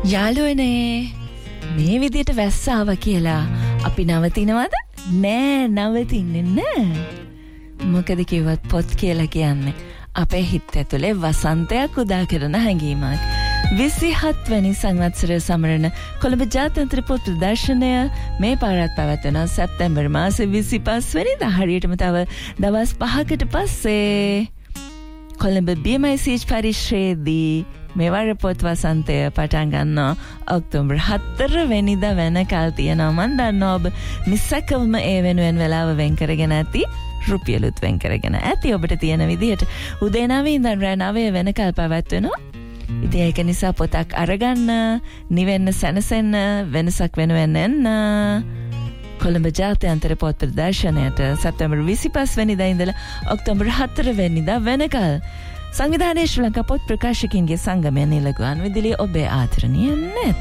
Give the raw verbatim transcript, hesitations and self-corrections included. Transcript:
යාළුවනේ මේ විදියට වැස්ස ආවා කියලා අපි නවතිනවද? නෑ නවතින්නේ නෑ. මොකද කිව්වත් පොත් කියලා කියන්නේ අපේ හිත ඇතුලේ වසන්තයක් උදා කරන හැඟීමක්. විසිහත් වෙනි සංවත්සරය සමරන කොළඹ ජාත්‍යන්තර පොත් ප්‍රදර්ශනය මේ පාරත් පැවැත්වෙනවා සැප්තැම්බර් මාසේ විසිපස් වෙනිදා හරියටම තව දවස් පහකට පස්සේ කොළඹ බී එම් ආයි සී එච් පරිශ්‍රයේදී මෙවර පොත් වසන්තය පටන් ගන්නවා ඔක්තෝබර් හතර වෙනිදා වෙනකල් තියෙනවා. මන් දන්නවා ඔබ නිසකවම ඒ වෙනුවෙන් වෙලාව වෙන් කරගෙන ඇති, රුපියලුත් වෙන් කරගෙන ඇති. ඔබට තියෙන විදිහට උදේ නවය ඉඳන් රෑ නවය වෙනකල් පැවැත්වෙනවා. ඉතින් ඒක නිසා පොතක් අරගන්න, නිවෙන්න සැනසෙන්න, වෙනසක් වෙනුවෙන් එන්න. කොළඹ ජාත්‍යන්තර පොත් ප්‍රදර්ශනයට සැප්තැම්බර් විසිපස් වෙනිදා ඉඳලා ඔක්තෝබර් හතර වෙනිදා වෙනකල් සංවිධානයේ ශ්‍රී ලංකා පොත් ප්‍රකාශකයින්ගේ සංගමය නිලගුවන් විදුලිය ඔබේ ආදරණීය නැත්